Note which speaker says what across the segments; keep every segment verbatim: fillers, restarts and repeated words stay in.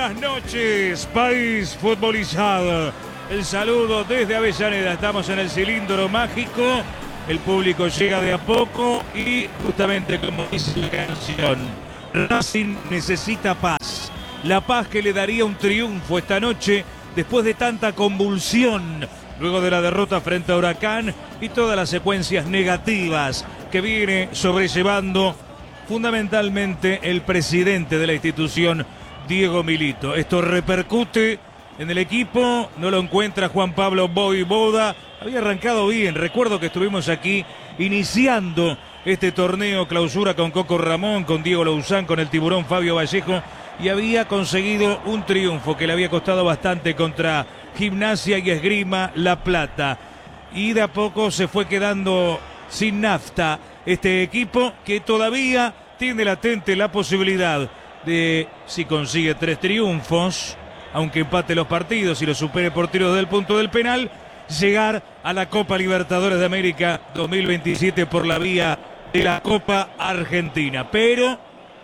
Speaker 1: Buenas noches, país futbolizado. El saludo desde Avellaneda. Estamos en el cilindro mágico. El público llega de a poco y justamente como dice la canción, Racing necesita paz. La paz que le daría un triunfo esta noche después de tanta convulsión, luego de la derrota frente a Huracán y todas las secuencias negativas que viene sobrellevando fundamentalmente el presidente de la institución, Diego Milito. Esto repercute en el equipo, no lo encuentra Juan Pablo Vojvoda. Había arrancado bien, recuerdo que estuvimos aquí iniciando este torneo clausura con Coco Ramón, con Diego Louzán, con el tiburón Fabio Vallejo, y había conseguido un triunfo que le había costado bastante contra Gimnasia y Esgrima La Plata. Y de a poco se fue quedando sin nafta este equipo que todavía tiene latente la posibilidad de, si consigue tres triunfos, aunque empate los partidos y lo supere por tiros del punto del penal, llegar a la Copa Libertadores de América dos mil veintisiete por la vía de la Copa Argentina. Pero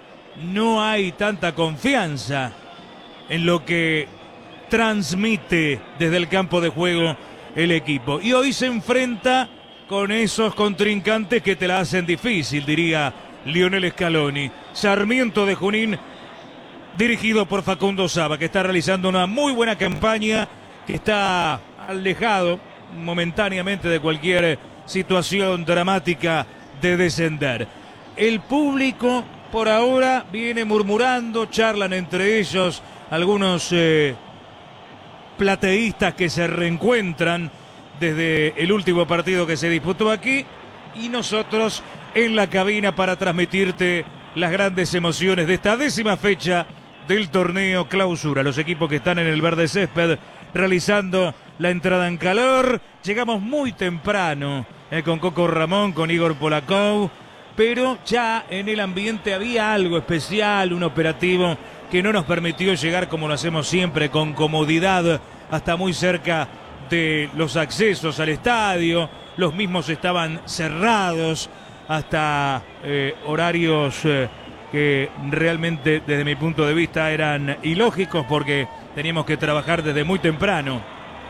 Speaker 1: no hay tanta confianza en lo que transmite desde el campo de juego el equipo. Y hoy se enfrenta con esos contrincantes que te la hacen difícil, diría Lionel Scaloni. Sarmiento de Junín, dirigido por Facundo Saba, que está realizando una muy buena campaña, que está alejado momentáneamente de cualquier situación dramática de descender. El público por ahora viene murmurando, charlan entre ellos algunos eh, plateístas que se reencuentran desde el último partido que se disputó aquí, y nosotros en la cabina para transmitirte las grandes emociones de esta décima fecha del torneo clausura. Los equipos que están en el verde césped realizando la entrada en calor. Llegamos muy temprano eh, con Coco Ramón, con Igor Polakov, pero ya en el ambiente había algo especial, un operativo que no nos permitió llegar como lo hacemos siempre, con comodidad, hasta muy cerca de los accesos al estadio. Los mismos estaban cerrados hasta eh, horarios eh, que realmente desde mi punto de vista eran ilógicos, porque teníamos que trabajar desde muy temprano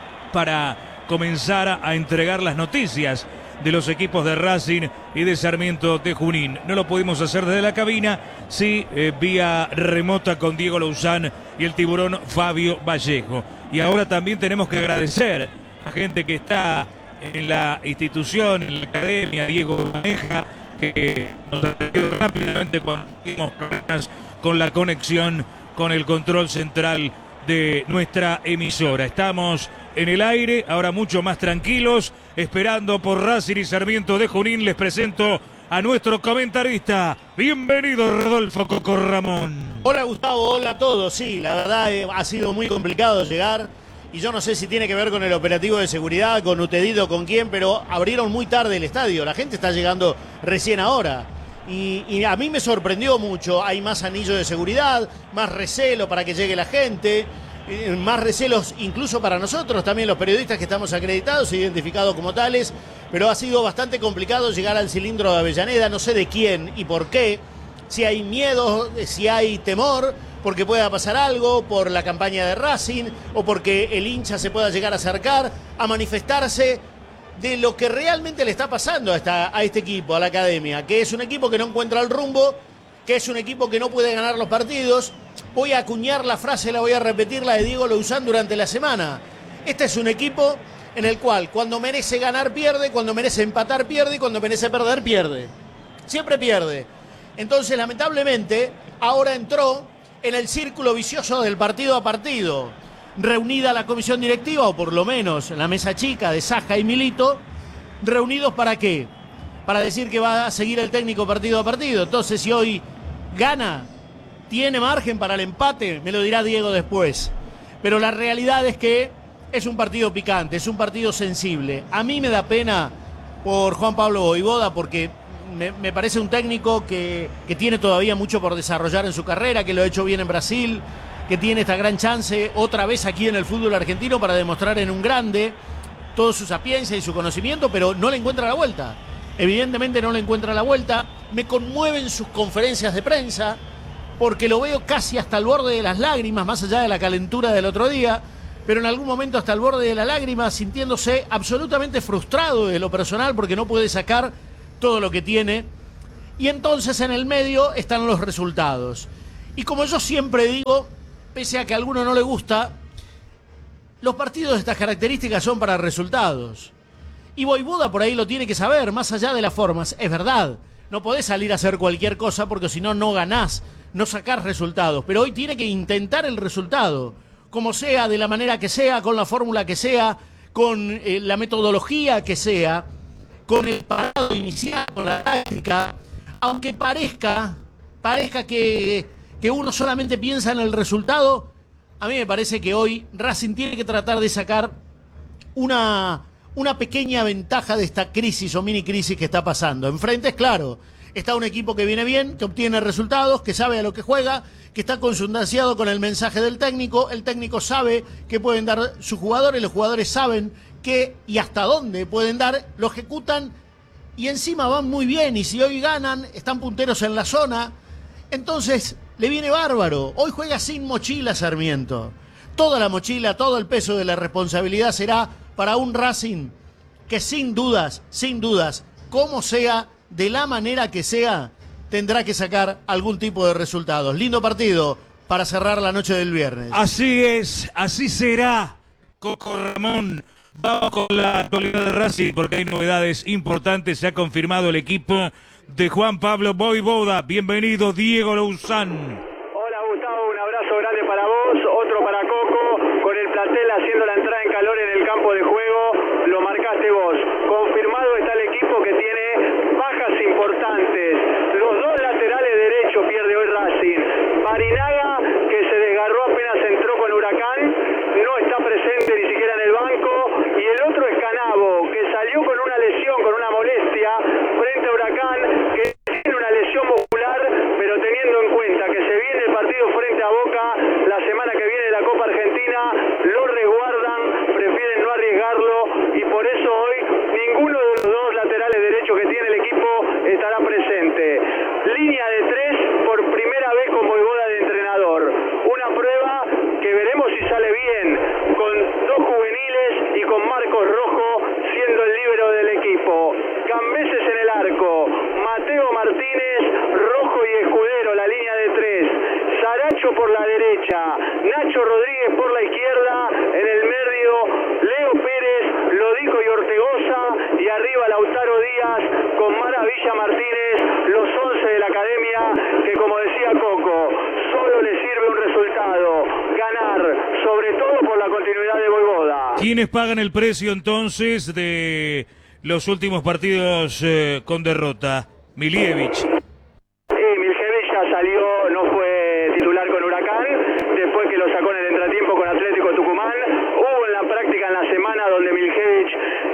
Speaker 1: para comenzar a entregar las noticias de los equipos de Racing y de Sarmiento de Junín. No lo pudimos hacer desde la cabina, sí eh, vía remota con Diego Louzán y el tiburón Fabio Vallejo. Y ahora también tenemos que agradecer a gente que está en la institución, en la academia, Diego Maneja, que nos atendió rápidamente cuando tuvimos problemas con la conexión con el control central de nuestra emisora. Estamos en el aire, ahora mucho más tranquilos, esperando por Racing y Sarmiento de Junín. Les presento a nuestro comentarista. Bienvenido, Rodolfo Coco Ramón.
Speaker 2: Hola, Gustavo, hola a todos. Sí, la verdad eh, ha sido muy complicado llegar, y yo no sé si tiene que ver con el operativo de seguridad, con Utedido, con quién, pero abrieron muy tarde el estadio. La gente está llegando recién ahora. Y, y a mí me sorprendió mucho. Hay más anillo de seguridad, más recelo para que llegue la gente, eh, más recelos incluso para nosotros, también los periodistas que estamos acreditados e identificados como tales. Pero ha sido bastante complicado llegar al cilindro de Avellaneda. No sé de quién y por qué. Si hay miedo, si hay temor porque pueda pasar algo, por la campaña de Racing, o porque el hincha se pueda llegar a acercar a manifestarse de lo que realmente le está pasando a, esta, a este equipo, a la academia, que es un equipo que no encuentra el rumbo, que es un equipo que no puede ganar los partidos. Voy a acuñar la frase, la voy a repetir, la de Diego Louzán durante la semana. Este es un equipo en el cual cuando merece ganar pierde, cuando merece empatar pierde, y cuando merece perder pierde. Siempre pierde. Entonces, lamentablemente, ahora entró en el círculo vicioso del partido a partido. Reunida la comisión directiva, o por lo menos la mesa chica de Saja y Milito, ¿reunidos para qué? Para decir que va a seguir el técnico partido a partido. Entonces, si hoy gana, tiene margen para el empate, me lo dirá Diego después. Pero la realidad es que es un partido picante, es un partido sensible. A mí me da pena por Juan Pablo Vojvoda, porque me, me parece un técnico que, que tiene todavía mucho por desarrollar en su carrera, que lo ha hecho bien en Brasil, que tiene esta gran chance otra vez aquí en el fútbol argentino para demostrar en un grande toda su sapiencia y su conocimiento, pero no le encuentra la vuelta. Evidentemente no le encuentra la vuelta. Me conmueven sus conferencias de prensa, porque lo veo casi hasta el borde de las lágrimas, más allá de la calentura del otro día, pero en algún momento hasta el borde de la lágrima, sintiéndose absolutamente frustrado de lo personal porque no puede sacar todo lo que tiene. Y entonces en el medio están los resultados. Y como yo siempre digo, pese a que a alguno no le gusta, los partidos de estas características son para resultados. Y Vojvoda por ahí lo tiene que saber, más allá de las formas. Es verdad, no podés salir a hacer cualquier cosa porque si no, no ganás, no sacás resultados. Pero hoy tiene que intentar el resultado, como sea, de la manera que sea, con la fórmula que sea, con eh, la metodología que sea, con el parado inicial, con la táctica. Aunque parezca, parezca que, que uno solamente piensa en el resultado, a mí me parece que hoy Racing tiene que tratar de sacar una, una pequeña ventaja de esta crisis o mini crisis que está pasando. Enfrente es claro, está un equipo que viene bien, que obtiene resultados, que sabe a lo que juega, que está consustanciado con el mensaje del técnico. El técnico sabe qué pueden dar sus jugadores, los jugadores saben qué y hasta dónde pueden dar, lo ejecutan y encima van muy bien. Y si hoy ganan, están punteros en la zona, entonces le viene bárbaro. Hoy juega sin mochila Sarmiento. Toda la mochila, todo el peso de la responsabilidad será para un Racing que sin dudas, sin dudas, como sea, de la manera que sea, tendrá que sacar algún tipo de resultados. Lindo partido para cerrar la noche del viernes.
Speaker 1: Así es, así será, Coco Ramón. Vamos con la actualidad de Racing porque hay novedades importantes. Se ha confirmado el equipo de Juan Pablo Vojvoda. Bienvenido, Diego Louzán.
Speaker 3: Hola, Gustavo, un abrazo grande para vos, otro para Coco, con el plantel haciendo la entrada en calor en el campo de juego. Lo marcaste vos. Confirmado está el equipo que tiene bajas importantes. Los dos laterales derechos pierde hoy Racing. Barinaga, que se desgarró apenas entró con Huracán, no está presente ni siquiera en el banco. Y el otro es Canavo, que salió con una lesión, con una molestia, frente a Huracán, que tiene una lesión muscular, pero teniendo en cuenta que se viene el partido frente a Boca la semana que viene de la Copa Argentina, lo resguardan, prefieren no arriesgarlo, y por eso hoy ninguno de los dos laterales derechos que tiene el equipo estará presente. Línea de tres por primera vez con Vojvoda de entrenador. Una prueba que veremos si sale bien, con dos juveniles y con Marcos Rojo siendo el líbero del equipo. Cambeses en el arco, Mateo Martínez, Rojo y Escudero, la línea de tres. Saracho por la derecha, Nacho Rodríguez por la izquierda, en el medio Leo Pérez, Lodico y Ortegoza, y arriba Lautaro Díaz con Maravilla Martínez, los once de la academia, que como decía Coco, solo le sirve un resultado, ganar, sobre todo por la continuidad de Vojvoda.
Speaker 1: ¿Quiénes pagan el precio entonces de los últimos partidos eh, con derrota? Milievich.
Speaker 3: Sí, Milievich ya salió, no fue titular con Huracán, después que lo sacó en el entretiempo con Atlético Tucumán. Hubo en la práctica en la semana donde Milievich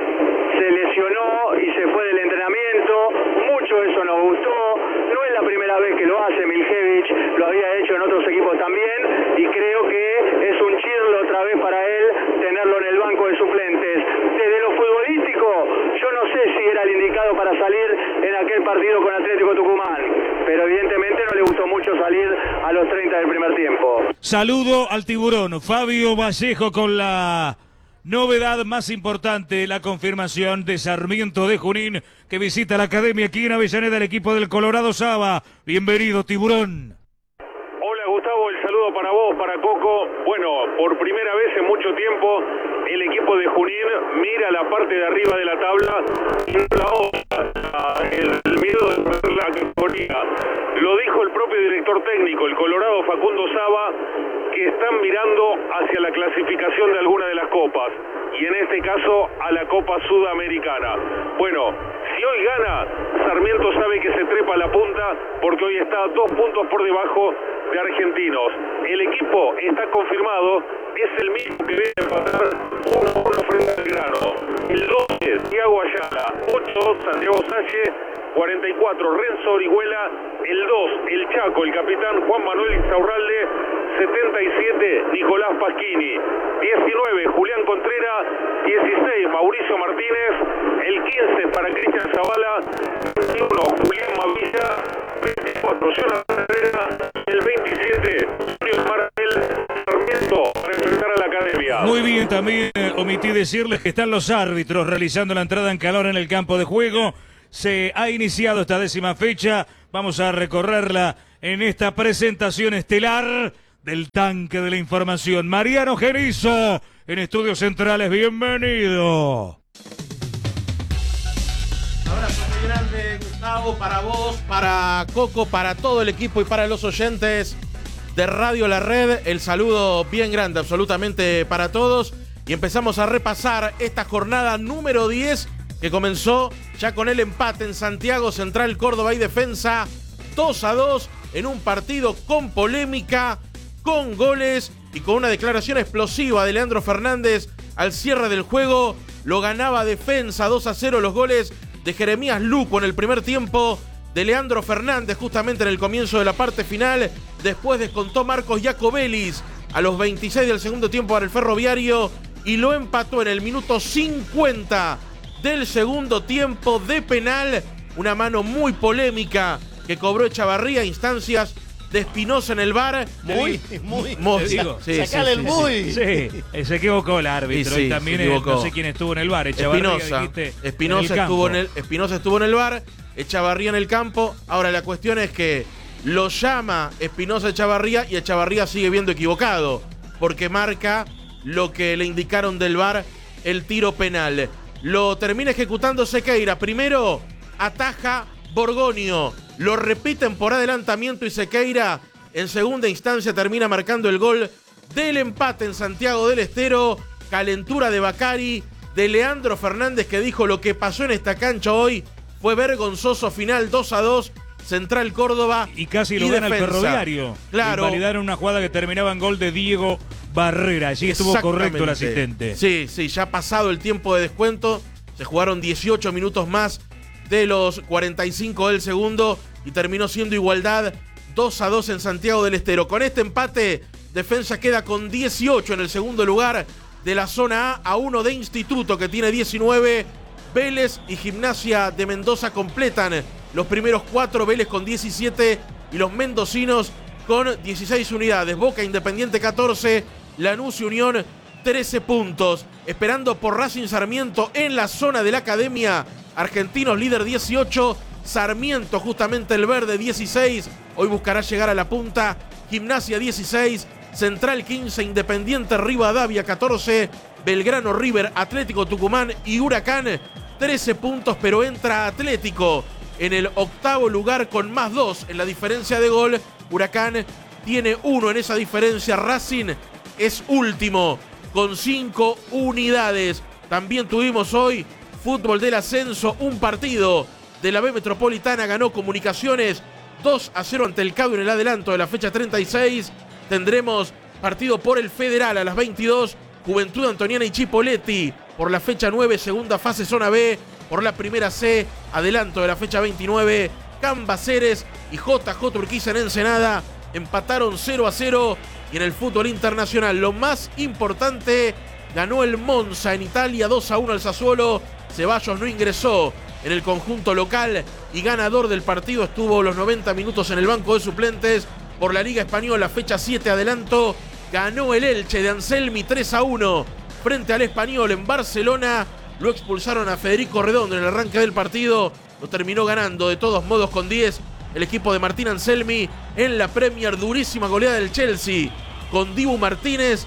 Speaker 3: se lesionó y se fue del entrenamiento. Mucho eso nos gustó. No es la primera vez que lo hace Milievich, lo había hecho en otros equipos también, y creo que es un chirlo otra vez para él tenerlo en el banco de suplentes. Desde lo futbolístico, yo no sé si era el indicado para salir en aquel partido con Atlético Tucumán, pero evidentemente no le gustó mucho salir a los treinta del primer tiempo.
Speaker 1: Saludo al tiburón, Fabio Vallejo, con la novedad más importante, la confirmación de Sarmiento de Junín, que visita la academia aquí en Avellaneda, el equipo del Colorado Saba. Bienvenido, tiburón.
Speaker 4: Hola, Gustavo, el saludo para vos, para Coco. Bueno, por primera vez en mucho tiempo, el equipo de Junín mira la parte de arriba de la tabla y no la otra, el miedo de perder la categoría. Lo dijo el propio director técnico, el Colorado Facundo Saba, que están mirando hacia la clasificación de alguna de las copas, y en este caso a la Copa Sudamericana. Bueno, si hoy gana, Sarmiento sabe que se trepa a la punta, porque hoy está dos puntos por debajo de Argentinos. El equipo está confirmado, es el mismo que viene a pasar uno a uno frente al Grano. El doce, Thiago Ayala, ocho, Santiago Sánchez, cuarenta y cuatro, Renzo Orihuela, el dos, el Chaco, el capitán Juan Manuel Insaurralde, setenta y siete, Nicolás Pasquini, diecinueve, Julián Contreras, dieciséis, Mauricio Martínez, el quince para Cristian Zavala, veintiuno, Julián Mavilla, veinticuatro, Jonathan Herrera, el veinte para el Sarmiento para enfrentar a la Academia.
Speaker 1: Muy bien, también eh, omití decirles que están los árbitros realizando la entrada en calor en el campo de juego. Se ha iniciado esta décima fecha. Vamos a recorrerla en esta presentación estelar del tanque de la información. Mariano Gerizo en Estudios Centrales, bienvenido.
Speaker 5: Abrazo muy grande, Gustavo, para vos, para Coco, para todo el equipo y para los oyentes de Radio La Red. El saludo bien grande, absolutamente para todos. Y empezamos a repasar esta jornada número diez que comenzó ya con el empate en Santiago. Central Córdoba y Defensa dos a dos en un partido con polémica, con goles y con una declaración explosiva de Leandro Fernández al cierre del juego. Lo ganaba Defensa dos a cero, los goles de Jeremías Luco en el primer tiempo, de Leandro Fernández justamente en el comienzo de la parte final. Después descontó Marcos Jacobelis a los veintiséis del segundo tiempo para el Ferroviario y lo empató en el minuto cincuenta del segundo tiempo de penal. Una mano muy polémica que cobró Echavarría, instancias de Espinosa en el V A R.
Speaker 2: Muy, muy.
Speaker 5: muy
Speaker 1: digo,
Speaker 5: sí,
Speaker 2: sacale
Speaker 5: sí,
Speaker 2: el
Speaker 5: sí,
Speaker 2: muy.
Speaker 1: Sí, eh, se equivocó el árbitro
Speaker 5: Sí, sí,
Speaker 1: y también
Speaker 5: se
Speaker 1: eh,
Speaker 5: equivocó.
Speaker 1: no sé quién estuvo en el V A R. Echavarría,
Speaker 5: Espinosa,
Speaker 1: dijiste,
Speaker 5: Espinosa
Speaker 1: en el
Speaker 5: estuvo en
Speaker 1: campo.
Speaker 5: el Espinosa estuvo en el V A R, Echavarría en el campo. Ahora la cuestión es que lo llama Espinosa Echavarría y Echavarría sigue viendo equivocado porque marca lo que le indicaron del V A R, el tiro penal. Lo termina ejecutando Sequeira. Primero ataja Borgonio, lo repiten por adelantamiento y Sequeira en segunda instancia termina marcando el gol del empate en Santiago del Estero. Calentura de Bacari, de Leandro Fernández, que dijo: lo que pasó en esta cancha hoy fue vergonzoso. Final dos a dos, Central Córdoba
Speaker 1: y casi lo gana el Ferroviario.
Speaker 5: Claro.
Speaker 1: Validaron una jugada que terminaba en gol de Diego Barrera. Allí estuvo correcto el asistente.
Speaker 5: Sí, sí, ya pasado el tiempo de descuento. Se jugaron dieciocho minutos más de los cuarenta y cinco del segundo y terminó siendo igualdad dos a dos en Santiago del Estero. Con este empate, Defensa queda con dieciocho en el segundo lugar de la zona A, a uno de Instituto, que tiene diecinueve. Vélez y Gimnasia de Mendoza completan los primeros cuatro, Vélez con diecisiete y los mendocinos con dieciséis unidades. Boca, Independiente catorce, Lanús y Unión trece puntos. Esperando por Racing Sarmiento en la zona de la Academia. Argentinos líder dieciocho, Sarmiento justamente el verde dieciséis. Hoy buscará llegar a la punta. Gimnasia dieciséis, Central quince, Independiente Rivadavia catorce, Belgrano, River, Atlético Tucumán y Huracán trece puntos, pero entra Atlético en el octavo lugar con más dos en la diferencia de gol. Huracán tiene uno en esa diferencia. Racing es último con cinco unidades. También tuvimos hoy fútbol del ascenso, un partido de la B Metropolitana. Ganó Comunicaciones dos a cero ante el Cabo en el adelanto de la fecha treinta y seis. Tendremos partido por el Federal a las veintidós. Juventud Antoniana y Chipoleti por la fecha nueve, segunda fase zona B. Por la primera C, adelanto de la fecha veintinueve. Cambaceres y J J Urquiza en Ensenada empataron cero a cero. Y en el fútbol internacional, lo más importante, ganó el Monza en Italia dos a uno al Sassuolo. Ceballos no ingresó en el conjunto local y ganador del partido estuvo los noventa minutos en el banco de suplentes. Por la Liga Española, fecha siete, adelanto, ganó el Elche de Anselmi tres a uno frente al Español en Barcelona. Lo expulsaron a Federico Redondo en el arranque del partido. Lo terminó ganando de todos modos con diez el equipo de Martín Anselmi. En la Premier, durísima goleada del Chelsea con Dibu Martínez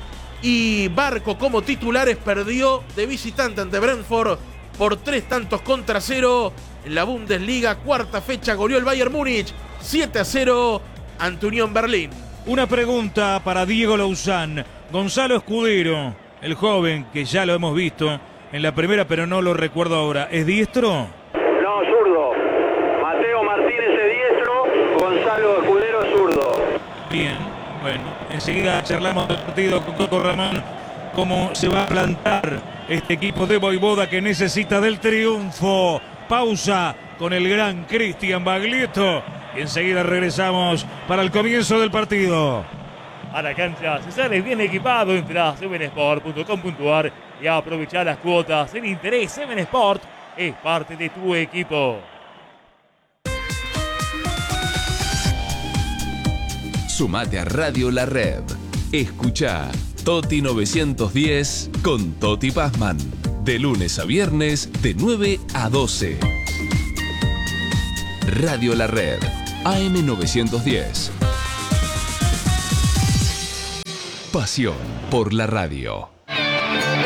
Speaker 5: y Barco como titulares. Perdió de visitante ante Brentford por tres tantos contra cero. En la Bundesliga, cuarta fecha, goleó el Bayern Múnich siete a cero ante Unión Berlín.
Speaker 1: Una pregunta para Diego Louzán. Gonzalo Escudero, el joven que ya lo hemos visto en la primera, pero no lo recuerdo ahora, ¿es diestro?
Speaker 3: No, zurdo. Mateo Martínez es diestro, Gonzalo Escudero es zurdo.
Speaker 1: Bien, bueno, enseguida charlamos del partido con Coco Ramón, cómo se va a plantar este equipo de Voivoda que necesita del triunfo. Pausa con el gran Cristian Baglietto y enseguida regresamos para el comienzo del partido.
Speaker 6: A la cancha se sale bien equipado. Entra a seven sport punto com punto ar y aprovecha las cuotas. El interés Seven Sport es parte de tu equipo.
Speaker 7: Sumate a Radio La Red. Escuchá Toti novecientos diez con Toti Pazman. De lunes a viernes de nueve a doce. Radio La Red. A M novecientos diez. Pasión por la radio.